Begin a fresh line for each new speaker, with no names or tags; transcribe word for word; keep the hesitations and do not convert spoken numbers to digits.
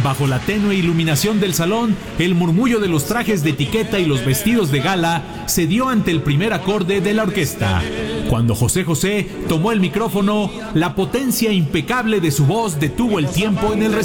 Bajo la tenue iluminación del salón, el murmullo de los trajes de etiqueta y los vestidos de gala se dio ante el primer acorde de la orquesta. Cuando José José tomó el micrófono, la potencia impecable de su voz detuvo el tiempo en el